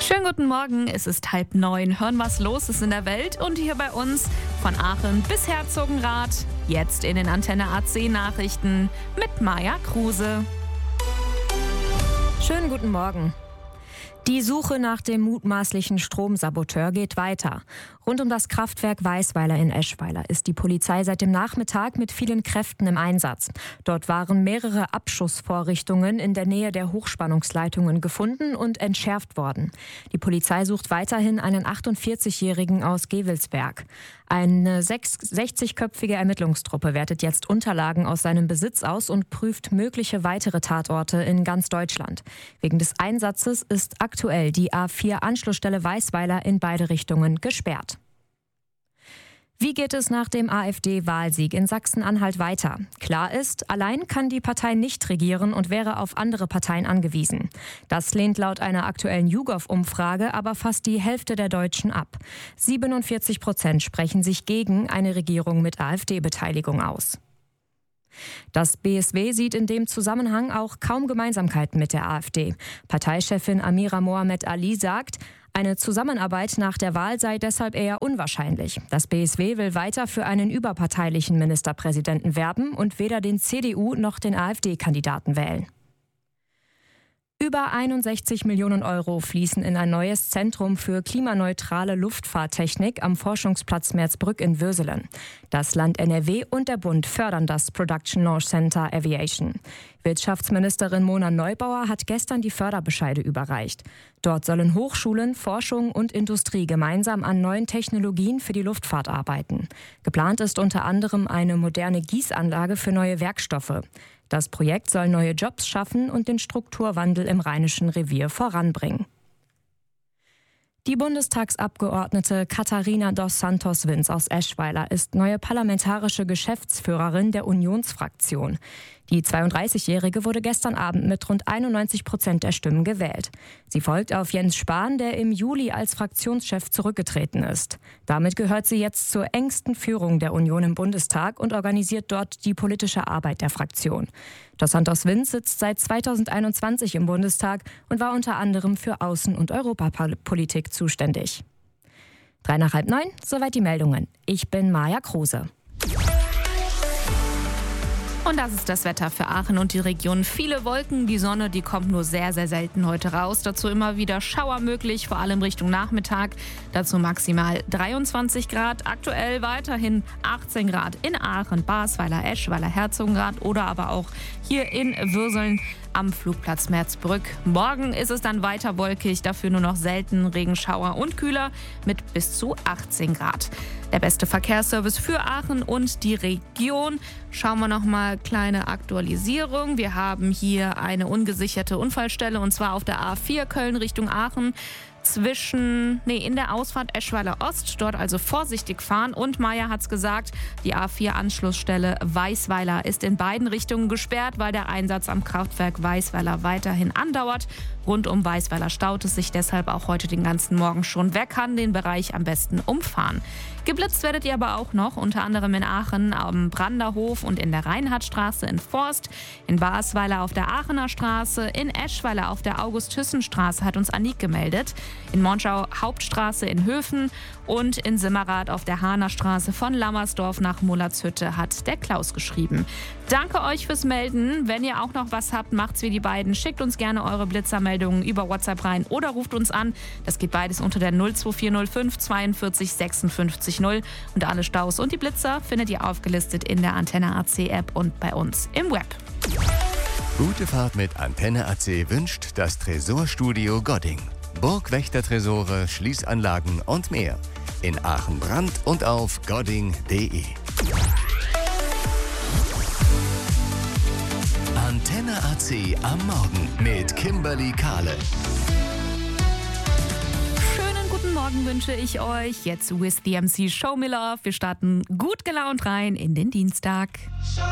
Schönen guten Morgen, es ist 8:30. Hören, was los ist in der Welt und hier bei uns von Aachen bis Herzogenrath. Jetzt in den Antenne AC Nachrichten mit Maja Kruse. Schönen guten Morgen. Die Suche nach dem mutmaßlichen Stromsaboteur geht weiter. Rund um das Kraftwerk Weisweiler in Eschweiler ist die Polizei seit dem Nachmittag mit vielen Kräften im Einsatz. Dort waren mehrere Abschussvorrichtungen in der Nähe der Hochspannungsleitungen gefunden und entschärft worden. Die Polizei sucht weiterhin einen 48-Jährigen aus Gevelsberg. Eine 60-köpfige Ermittlungstruppe wertet jetzt Unterlagen aus seinem Besitz aus und prüft mögliche weitere Tatorte in ganz Deutschland. Wegen des Einsatzes ist aktuell die A4-Anschlussstelle Weisweiler in beide Richtungen gesperrt. Wie geht es nach dem AfD-Wahlsieg in Sachsen-Anhalt weiter? Klar ist, allein kann die Partei nicht regieren und wäre auf andere Parteien angewiesen. Das lehnt laut einer aktuellen YouGov-Umfrage aber fast die Hälfte der Deutschen ab. 47% sprechen sich gegen eine Regierung mit AfD-Beteiligung aus. Das BSW sieht in dem Zusammenhang auch kaum Gemeinsamkeiten mit der AfD. Parteichefin Amira Mohamed Ali sagt, eine Zusammenarbeit nach der Wahl sei deshalb eher unwahrscheinlich. Das BSW will weiter für einen überparteilichen Ministerpräsidenten werben und weder den CDU noch den AfD-Kandidaten wählen. Über 61 Millionen Euro fließen in ein neues Zentrum für klimaneutrale Luftfahrttechnik am Forschungsplatz Merzbrück in Würselen. Das Land NRW und der Bund fördern das Production Launch Center Aviation. Wirtschaftsministerin Mona Neubauer hat gestern die Förderbescheide überreicht. Dort sollen Hochschulen, Forschung und Industrie gemeinsam an neuen Technologien für die Luftfahrt arbeiten. Geplant ist unter anderem eine moderne Gießanlage für neue Werkstoffe. Das Projekt soll neue Jobs schaffen und den Strukturwandel im Rheinischen Revier voranbringen. Die Bundestagsabgeordnete Katharina dos Santos-Vins aus Eschweiler ist neue parlamentarische Geschäftsführerin der Unionsfraktion. Die 32-Jährige wurde gestern Abend mit rund 91% der Stimmen gewählt. Sie folgt auf Jens Spahn, der im Juli als Fraktionschef zurückgetreten ist. Damit gehört sie jetzt zur engsten Führung der Union im Bundestag und organisiert dort die politische Arbeit der Fraktion. Dos Santos-Vins sitzt seit 2021 im Bundestag und war unter anderem für Außen- und Europapolitik zuständig. 8:03, soweit die Meldungen. Ich bin Maja Kruse. Und das ist das Wetter für Aachen und die Region. Viele Wolken, die Sonne, die kommt nur sehr, sehr selten heute raus. Dazu immer wieder Schauer möglich, vor allem Richtung Nachmittag. Dazu maximal 23 Grad. Aktuell weiterhin 18 Grad in Aachen, Basweiler, Eschweiler, Herzogenrath oder aber auch hier in Würseln am Flugplatz Merzbrück. Morgen ist es dann weiter wolkig, dafür nur noch selten Regenschauer und kühler mit bis zu 18 Grad. Der beste Verkehrsservice für Aachen und die Region. Schauen wir nochmal, kleine Aktualisierung. Wir haben hier eine ungesicherte Unfallstelle und zwar auf der A4 Köln Richtung Aachen. In der Ausfahrt Eschweiler Ost, dort also vorsichtig fahren. Und Maja hat's gesagt, die A4-Anschlussstelle Weisweiler ist in beiden Richtungen gesperrt, weil der Einsatz am Kraftwerk Weisweiler weiterhin andauert. Rund um Weisweiler staut es sich deshalb auch heute den ganzen Morgen schon. Wer kann den Bereich am besten umfahren? Geblitzt werdet ihr aber auch noch, unter anderem in Aachen am Branderhof und in der Reinhardtstraße in Forst, in Basweiler auf der Aachener Straße, in Eschweiler auf der August-Thyssen-Straße, hat uns Anik gemeldet, in Monschau Hauptstraße in Höfen und in Simmerath auf der Hahner Straße von Lammersdorf nach Mullertshütte hat der Klaus geschrieben. Danke euch fürs Melden. Wenn ihr auch noch was habt, macht's wie die beiden. Schickt uns gerne eure Blitzermeldungen über WhatsApp rein oder ruft uns an. Das geht beides unter der 02405 42 56 0. Und alle Staus und die Blitzer findet ihr aufgelistet in der Antenne AC App und bei uns im Web. Gute Fahrt mit Antenne AC wünscht das Tresorstudio Godding. Burgwächtertresore, Schließanlagen und mehr. In Aachen Brand und auf godding.de. Antenne AC am Morgen mit Kimberly Kahle. Schönen guten Morgen wünsche ich euch. Jetzt with the MC Show Me Love. Wir starten gut gelaunt rein in den Dienstag.